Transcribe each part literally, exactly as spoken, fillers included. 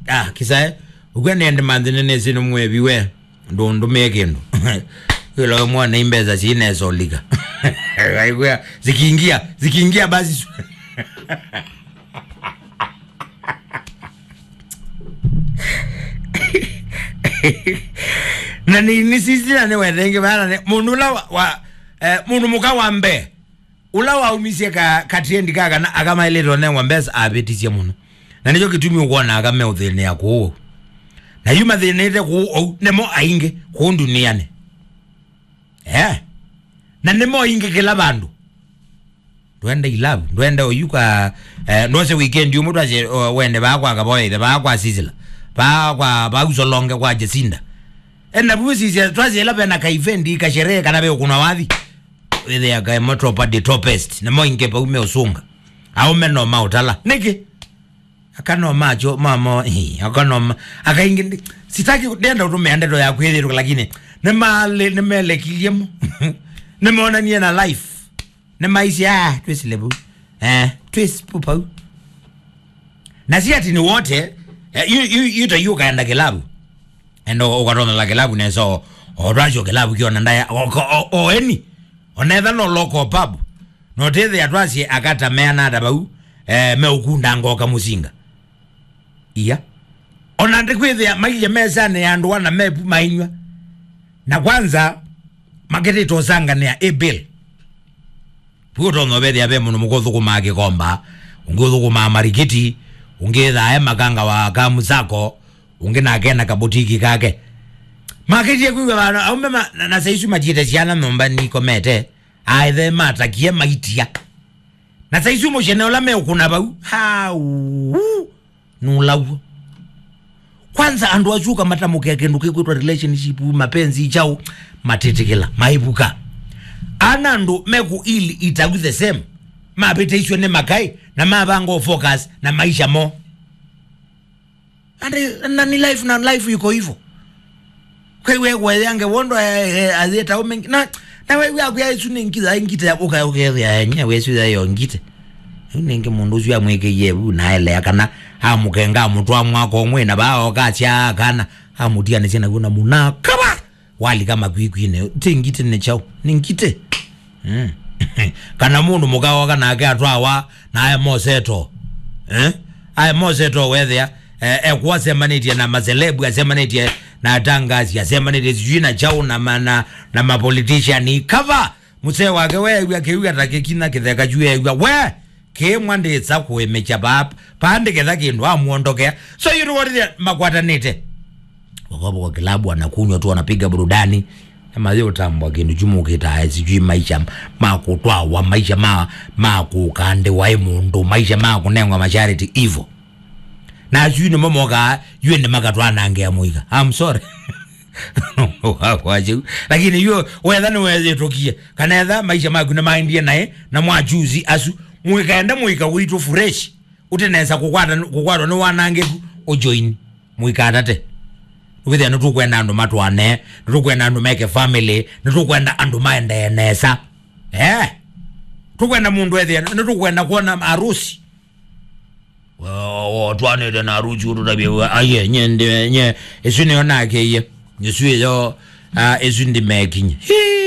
ah kisa ugwene ende mandine nezino mwebiwe ndo ndo mekendo Wilo mwana imbeza chine solika zikiingia zikiingia basi na ni nisisi na ne wedenge bana ne mundu la wa eh, mundu muka wambe ula wa umisie ka katiendi kaka na akama ile rone wambeza abetisie muno na nicho kitumi ukona akame uthene yako na yuma thene ko nemo ainge ko duniani eh na nemo ainge kila bandu twende ilabu twende oyuka eh no se weekend yumu twaje wende ba kwa kaboye ba kwa sizila ba kwa ba uzolonge kwa Jesinda ena buzi zi twaje labe na ka event ka sherehe kana be kuna wadhi ile ya ga metro party topest na mo inge pa ume usunga au meno ma utala niki akano macho mama hi akano akainge sitaki kudenda utumeenda ndo ya kweli lakini nemale nemele kiliemo nemeona ni na life nemaisi ah twisilebu eh twisipupa na si ati ni wote you you you you kaenda kilabu endo ukarona la kilabu neso orajo kilabu kiona ndaya o o eni onetha no loko pub no tethe atwasi akata meana tabau eh me ukunda ngoka musinga iya ona ndikwithia maije meza ne andu wana mepu mainywa na kwanza magete tozanga ne ebil puto no bedi abe muno mukothu kumake komba ungothu kuma marikiti ungetha aye maganga wa kamuzako ungena agena kabutiki kake maketi kwiwe bana aume na saisu majite ciana nomba ni komete aithe matakie maitia na saisu mo jenela me ukuna bau hau nulawo kwanza andu achuka matamuke yake nduke kwitwa relationship mapenzi chao matetekela maibuka anandu meku ili itagu the same mapete iswe ne makai na mabango focus na maisha mo ande na ni life na life yuko hivyo kwa wewe yange wondo azeta umengi na na wewe akya isu ningiza ingite yabuka ukere yenye wesu yayo ngite ninge mundu zya mweke yebu na ele akana amukenga mutwa mwako mwena bawo kacha kana amutia ne sena kuna muna kaba wali kama kwikwine tingite ne chao ningite mm. kana mundu mugawa kana akatwawa na aya moseto eh aya moseto wether eh ekwa semaniti na mazelebu asemaniti na tangazi asemaniti jina chao na mana na ma politician ni cover muse wake wewe akiwa atakekina kitheka juye we ke mwande tsa kuemecha bab pande ketha kindu amuondokea so you know what the makwatanite wako kwa klabu anakunywa tu anapiga burudani kama leo tambwa kindu jumukita sijui maisha makutwa wa maisha ma makukande wa mundu maisha makunengwa macharity evil na juni momoga yende makatwa nange amuika I'm sorry waje lakini yo wewe ni wewe tokie kana edha maisha makuna mindie naye na mwajuzi asu muikaenda muika witu fresh uteneza kukwata kukwatwa no wanange o join muika atate ukithia no tukwenda andu matwane tukwenda andu make family tukwenda andu maende enesa eh tukwenda mundu ethia tukwenda kuona harusi wa twane de na harusi utabia aye nyende nye esuni onake ye yesuye yo esundi making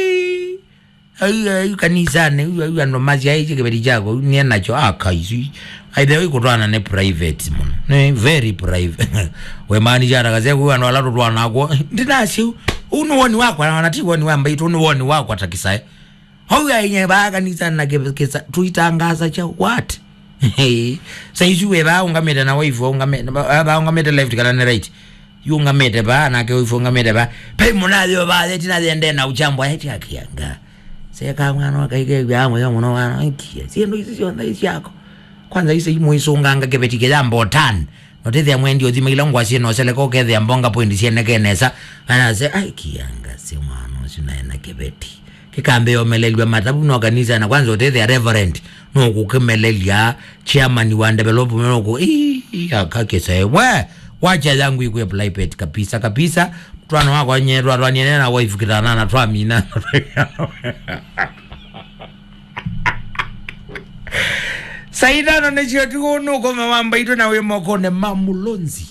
ai kanisa ne uyu ando mazi ai chekebeli chako ni nacho akaisi aidewe kutwana ne private mun ne very private we manager akaze ku ando alatu twana ko ndinasi unuoni wako anati woni wamba itu unuoni wako atakisa hau ya yenye ba kanisa na kesa tuitangaza cha what sai juwe ba ungameda na wife ungameda ba ungameda left kana ne right yungameda ba na ke wife ungameda ba pe munayo ba yetina zende na uchambo eti akianga seka mwana wakaike byamwe ya mwana wana ikia siendo isi sionda isi yako kwanza isi muisunganga kebetike jambo tan notete ya mwendi ozima ilangwa sino seleko kethe ya mbonga poindi siene kenesa anase ai kianga si mwana sinaena kebeti kikambe yomelelwa matabu no kanisa na kwanza otete ya reverend no kukemelelya chairman wa development no ku ii akakesa we wacha yangu ikwe private kabisa kabisa twana wako nyerwa rwanyene na wife kitana na twamina saida no nechio tuko no koma mamba ito na we moko ne mamulonzi